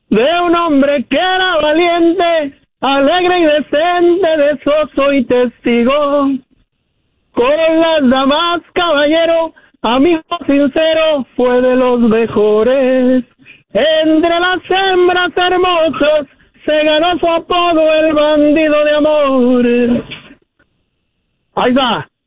de un hombre que era valiente, alegre y decente, de eso soy testigo. Con las damas, caballero, amigo sincero, fue de los mejores. Entre las hembras hermosas, se ganó su apodo el bandido de amor. Ahí va.